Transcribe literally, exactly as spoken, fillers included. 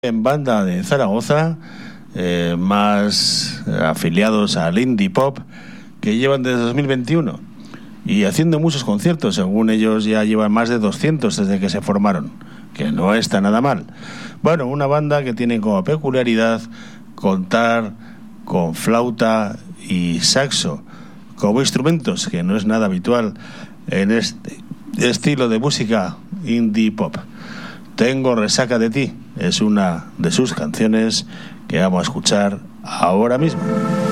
En banda de Zaragoza, eh, más afiliados al indie pop, que llevan desde dos mil veintiuno y haciendo muchos conciertos. Según ellos ya llevan más de doscientos desde que se formaron, que no está nada mal. Bueno, una banda que tiene como peculiaridad contar con flauta y saxo como instrumentos, que no es nada habitual en este estilo de música indie pop. Tengo resaca de ti es una de sus canciones que vamos a escuchar ahora mismo.